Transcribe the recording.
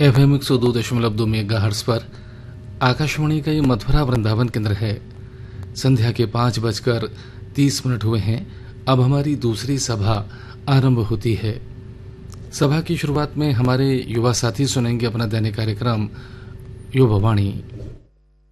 FM 102.2 megahertz पर आकाशवाणी का ये मथुरा वृंदावन केंद्र है। संध्या के 5:30 हुए हैं। अब हमारी दूसरी सभा आरंभ होती है। सभा की शुरुआत में हमारे युवा साथी सुनेंगे अपना दैनिक कार्यक्रम युवा वाणी।